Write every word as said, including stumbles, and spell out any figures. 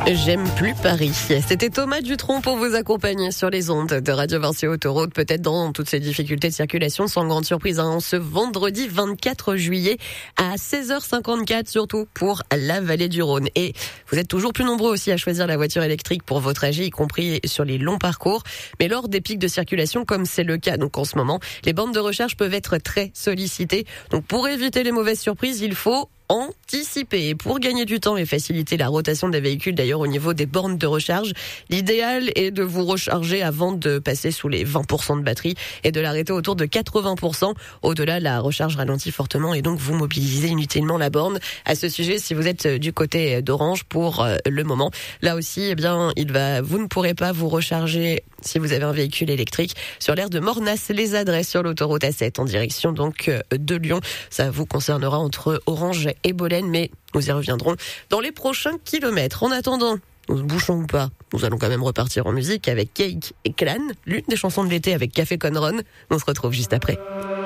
J'aime plus Paris. C'était Thomas Dutronc pour vous accompagner sur les ondes de Radio Vinci Autoroute, peut-être dans toutes ces difficultés de circulation, sans grande surprise, hein, ce vendredi vingt-quatre juillet à seize heures cinquante-quatre, surtout pour la vallée du Rhône. Et vous êtes toujours plus nombreux aussi à choisir la voiture électrique pour vos trajets, y compris sur les longs parcours. Mais lors des pics de circulation, comme c'est le cas donc en ce moment, les bornes de recharge peuvent être très sollicitées. Donc pour éviter les mauvaises surprises, il faut anticiper. Pour gagner du temps et faciliter la rotation des véhicules, d'ailleurs au niveau des bornes de recharge, l'idéal est de vous recharger avant de passer sous les vingt pour cent de batterie et de l'arrêter autour de quatre-vingts pour cent. Au-delà, la recharge ralentit fortement et donc vous mobilisez inutilement la borne. À ce sujet, si vous êtes du côté d'Orange pour le moment, là aussi, eh bien, il va, vous ne pourrez pas vous recharger si vous avez un véhicule électrique sur l'aire de Mornas. Les adresses sur l'autoroute A sept en direction donc de Lyon. Ça vous concernera entre Orange et Bolène, mais nous y reviendrons dans les prochains kilomètres. En attendant, nous bouchons ou pas, nous allons quand même repartir en musique avec Cake et Clan, l'une des chansons de l'été avec Café Con Ron. On se retrouve juste après.